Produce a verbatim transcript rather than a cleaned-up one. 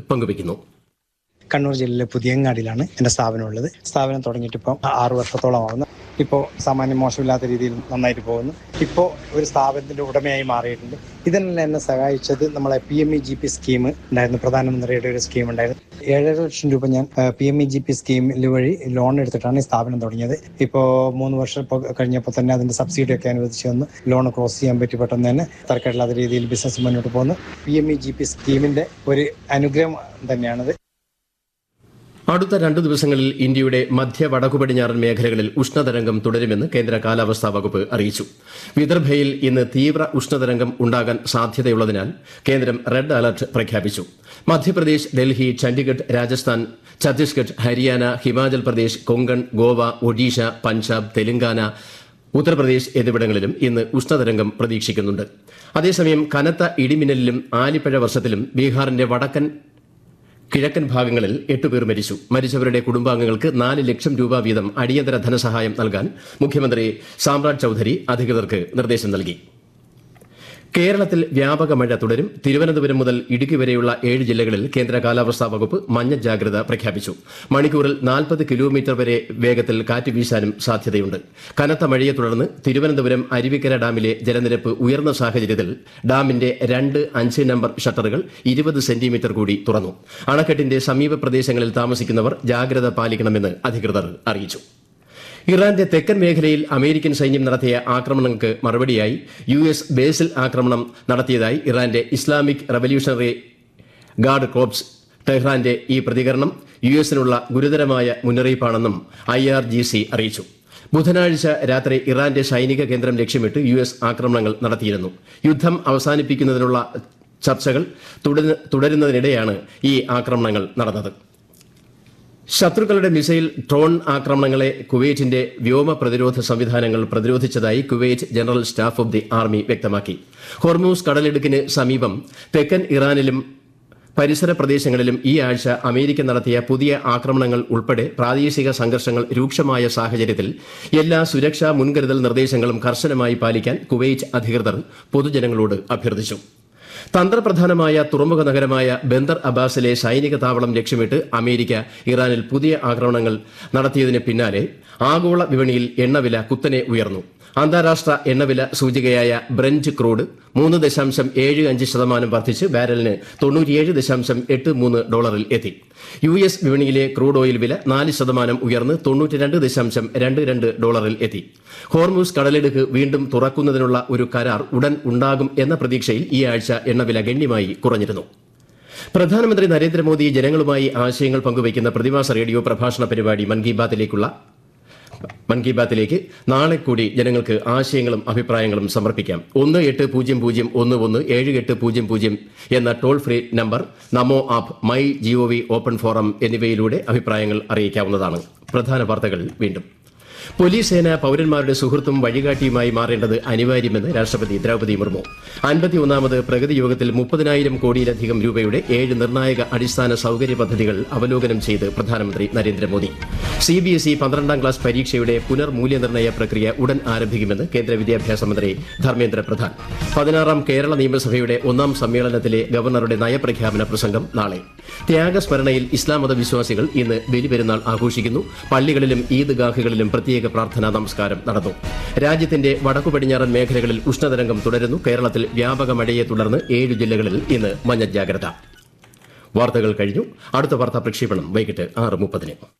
പങ്കുവയ്ക്കുന്നു. കണ്ണൂർ ജില്ലയിലെ പുതിയങ്ങാടിയിലാണ് എൻ്റെ സ്ഥാപനമുള്ളത്. സ്ഥാപനം തുടങ്ങിയിട്ട് ഇപ്പോൾ ആറു വർഷത്തോളമാകുന്നു. ഇപ്പോൾ സാമാന്യം മോശമില്ലാത്ത രീതിയിൽ നന്നായിട്ട് പോകുന്നു. ഇപ്പോൾ ഒരു സ്ഥാപനത്തിൻ്റെ ഉടമയായി മാറിയിട്ടുണ്ട്. ഇതിനെല്ലാം എന്നെ സഹായിച്ചത് നമ്മളെ P M E G P scheme ഉണ്ടായിരുന്നു. പ്രധാനമന്ത്രിയുടെ ഒരു സ്കീം ഉണ്ടായിരുന്നു. ഏഴര ലക്ഷം രൂപ ഞാൻ P M E G P സ്കീമിൽ വഴി ലോൺ എടുത്തിട്ടാണ് ഈ സ്ഥാപനം തുടങ്ങിയത്. ഇപ്പോൾ മൂന്ന് വർഷം ഇപ്പോൾ കഴിഞ്ഞപ്പോൾ തന്നെ അതിൻ്റെ സബ്സിഡി ഒക്കെ അനുവദിച്ച് വന്ന് ലോൺ ക്രോസ് ചെയ്യാൻ പറ്റി പെട്ടെന്ന് തന്നെ തരക്കേടില്ലാത്ത രീതിയിൽ ബിസിനസ് മുന്നോട്ട് പോകുന്നു. P M E G P സ്കീമിൻ്റെ ഒരു അനുഗ്രഹം തന്നെയാണത്. അടുത്ത രണ്ടു ദിവസങ്ങളിൽ ഇന്ത്യയുടെ മധ്യ വടക്കു പടിഞ്ഞാറൻ മേഖലകളിൽ ഉഷ്ണതരംഗം തുടരുമെന്ന് കേന്ദ്ര കാലാവസ്ഥാ വകുപ്പ് അറിയിച്ചു. വിദർഭയിൽ ഇന്ന് തീവ്ര ഉഷ്ണതരംഗം ഉണ്ടാകാൻ സാധ്യതയുള്ളതിനാൽ കേന്ദ്രം റെഡ് അലർട്ട് പ്രഖ്യാപിച്ചു. മധ്യപ്രദേശ്, ഡൽഹി, ചണ്ഡിഗഡ്, രാജസ്ഥാൻ, ഛത്തീസ്ഗഡ്, ഹരിയാന, ഹിമാചൽ പ്രദേശ്, കൊങ്കൺ, ഗോവ, ഒഡീഷ, പഞ്ചാബ്, തെലങ്കാന, ഉത്തർപ്രദേശ് എന്നിവിടങ്ങളിലും ഇന്ന് ഉഷ്ണതരംഗം പ്രതീക്ഷിക്കുന്നുണ്ട്. അതേസമയം കനത്ത ഇടിമിന്നലിലും ആലിപ്പഴ വർഷത്തിലും ബീഹാറിന്റെ വടക്കൻ കിഴക്കൻ ഭാഗങ്ങളിൽ എട്ടുപേർ മരിച്ചു. മരിച്ചവരുടെ കുടുംബാംഗങ്ങൾക്ക് നാല് ലക്ഷം രൂപ വീതം അടിയന്തര ധനസഹായം നൽകാൻ മുഖ്യമന്ത്രി സാമ്രാജ് ചൌധരി അധികൃതർക്ക് നിർദ്ദേശം നൽകി. കേരളത്തിൽ വ്യാപക മഴ തുടരും. തിരുവനന്തപുരം മുതൽ ഇടുക്കി വരെയുള്ള ഏഴ് ജില്ലകളിൽ കേന്ദ്ര കാലാവസ്ഥാ വകുപ്പ് മഞ്ഞ ജാഗ്രത പ്രഖ്യാപിച്ചു. മണിക്കൂറിൽ നാൽപ്പത് കിലോമീറ്റർ വരെ വേഗത്തിൽ കാറ്റ് വീശാനും സാധ്യതയുണ്ട്. കനത്ത മഴയെ തുടർന്ന് തിരുവനന്തപുരം അരുവിക്കര ഡാമിലെ ജലനിരപ്പ് ഉയർന്ന സാഹചര്യത്തിൽ ഡാമിന്റെ രണ്ട് അഞ്ച് നമ്പർ ഷട്ടറുകൾ ഇരുപത് സെന്റിമീറ്റർ കൂടി തുറന്നു. അണക്കെട്ടിന്റെ സമീപ പ്രദേശങ്ങളിൽ താമസിക്കുന്നവർ ജാഗ്രത പാലിക്കണമെന്ന് അധികൃതർ അറിയിച്ചു. ഇറാന്റെ തെക്കൻ മേഖലയിൽ അമേരിക്കൻ സൈന്യം നടത്തിയ ആക്രമണങ്ങൾക്ക് മറുപടിയായി യു എസ് ബേസിൽ ആക്രമണം നടത്തിയതായി ഇറാന്റെ ഇസ്ലാമിക് റവല്യൂഷണറി ഗാർഡ് കോർപ്സ്. ടെഹ്റാന്റെ ഈ പ്രതികരണം യു എസിനുള്ള ഗുരുതരമായ മുന്നറിയിപ്പാണെന്നും ഐ ആർ ജി സി അറിയിച്ചു. ബുധനാഴ്ച രാത്രി ഇറാന്റെ സൈനിക കേന്ദ്രം ലക്ഷ്യമിട്ട് യു എസ് ആക്രമണങ്ങൾ നടത്തിയിരുന്നു. യുദ്ധം അവസാനിപ്പിക്കുന്നതിനുള്ള ചർച്ചകൾ തുടരുന്നതിനിടെയാണ് ഈ ആക്രമണങ്ങൾ നടന്നത്. ശത്രുക്കളുടെ മിസൈൽ, ഡ്രോൺ ആക്രമണങ്ങളെ കുവൈറ്റിന്റെ വ്യോമ പ്രതിരോധ സംവിധാനങ്ങൾ പ്രതിരോധിച്ചതായി Kuwait general staff of the army വ്യക്തമാക്കി. ഹോർമൂസ് കടലിടുക്കിന് സമീപം തെക്കൻ ഇറാനിലും പരിസര പ്രദേശങ്ങളിലും ഈ ആഴ്ച അമേരിക്ക നടത്തിയ പുതിയ ആക്രമണങ്ങൾ ഉൾപ്പെടെ പ്രാദേശിക സംഘർഷങ്ങൾ രൂക്ഷമായ സാഹചര്യത്തിൽ എല്ലാ സുരക്ഷാ മുൻകരുതൽ നിർദ്ദേശങ്ങളും കർശനമായി പാലിക്കാൻ കുവൈറ്റ് അധികൃതർ പൊതുജനങ്ങളോട് അഭ്യർത്ഥിച്ചു. തന്ത്രപ്രധാനമായ തുറമുഖ നഗരമായ ബന്ദർ അബ്ബാസിലെ സൈനിക താവളം ലക്ഷ്യമിട്ട് അമേരിക്ക ഇറാനിൽ പുതിയ ആക്രമണങ്ങൾ നടത്തിയതിന് പിന്നാലെ ആഗോള വിപണിയിൽ എണ്ണവില കുത്തനെ ഉയർന്നു. അന്താരാഷ്ട്ര എണ്ണവില സൂചികയായ ബ്രന്റ് ക്രൂഡ് മൂന്ന് ദശാംശം ഏഴ് അഞ്ച് ശതമാനം വർദ്ധിച്ച് ബാരലിന് തൊണ്ണൂറ്റിയേഴ് ദശാംശം എട്ട് മൂന്ന് ഡോളറിൽ എത്തി. യു എസ് വിപണിയിലെ ക്രൂഡ് ഓയിൽ വില നാല് ശതമാനം ഉയർന്ന് തൊണ്ണൂറ്റിരണ്ട് ദശാംശം രണ്ട് രണ്ട് ഡോളറിൽ എത്തി. ഹോർമൂസ് കടലിടുക്ക് വീണ്ടും തുറക്കുന്നതിനുള്ള ഒരു കരാർ ഉടൻ ഉണ്ടാകും എന്ന പ്രതീക്ഷയിൽ ഈ ആഴ്ച എണ്ണവില ഗണ്യമായി കുറഞ്ഞിരുന്നു. പ്രധാനമന്ത്രി നരേന്ദ്രമോദി ജനങ്ങളുമായി ആശയങ്ങൾ പങ്കുവയ്ക്കുന്ന പ്രതിമാസ റേഡിയോ പ്രഭാഷണ പരിപാടി മൻ കി ബാത്തിലേക്കുള്ള മൻ കി ബാത്തിലേക്ക് നാളെ കൂടി ജനങ്ങൾക്ക് ആശയങ്ങളും അഭിപ്രായങ്ങളും സമർപ്പിക്കാം. ഒന്ന് എട്ട് പൂജ്യം പൂജ്യം ഒന്ന് ഒന്ന് ഏഴ് എട്ട് പൂജ്യം പൂജ്യം എന്ന toll free number, Namo app, my G O V open forum എന്നിവയിലൂടെ അഭിപ്രായങ്ങൾ അറിയിക്കാവുന്നതാണ്. പ്രധാന വാർത്തകൾ വീണ്ടും. പോലീസ് സേന പൌരന്മാരുടെ സുഹൃത്തും വഴികാട്ടിയുമായി മാറേണ്ടത് അനിവാര്യമെന്ന് രാഷ്ട്രപതി ദ്രൌപദി മുർമു. അൻപത്തിയൊന്നാമത് പ്രഗതി യോഗത്തിൽ മുപ്പതിനായിരം കോടിയിലധികം രൂപയുടെ ഏഴ് നിർണായക അടിസ്ഥാന സൌകര്യ പദ്ധതികൾ അവലോകനം ചെയ്ത് പ്രധാനമന്ത്രി Narendra Modi. C B S E പന്ത്രണ്ടാം ക്ലാസ് പരീക്ഷയുടെ പുനർമൂല്യനിർണ്ണയ പ്രക്രിയ ഉടൻ ആരംഭിക്കുമെന്ന് കേന്ദ്ര വിദ്യാഭ്യാസ മന്ത്രി ധർമ്മേന്ദ്ര പ്രധാൻ. പതിനാറാം കേരള നിയമസഭയുടെ ഒന്നാം സമ്മേളനത്തിലെ ഗവർണറുടെ നയപ്രഖ്യാപന പ്രസംഗം നാളെ. ത്യാഗസ്മരണയിൽ ഇസ്ലാം മത വിശ്വാസികൾ ഇന്ന് ബലിപെരുന്നാൾ ആഘോഷിക്കുന്നു. പള്ളികളിലും ഈദ്ഗാഹുകളിലും പ്രത്യേക പ്രാർത്ഥനാ നമസ്കാരം നടന്നു. രാജ്യത്തിന്റെ വടക്കു പടിഞ്ഞാറൻ മേഖലകളിൽ ഉഷ്ണതരംഗം തുടരുന്നു. കേരളത്തിൽ വ്യാപക മഴയെ തുടർന്ന് ഏഴ് ജില്ലകളിൽ ഇന്ന് മഞ്ഞ ജാഗ്രത. വാർത്തകൾ കഴിഞ്ഞു. അടുത്ത വാർത്താ പ്രക്ഷേപണം വൈകിട്ട് ആറ് മുപ്പതിന്.